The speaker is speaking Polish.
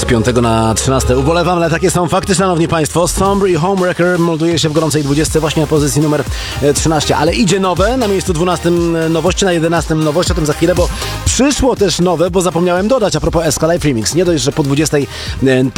Z 5 na 13 ubolewam, ale takie są fakty, szanowni państwo. Sombr i Homewrecker molduje się w gorącej 20 właśnie na pozycji numer 13, ale idzie nowe, na miejscu 12 nowości, na 11 nowości, o tym za chwilę, bo przyszło też nowe, bo zapomniałem dodać a propos Escalade Remix. Nie dość, że po 20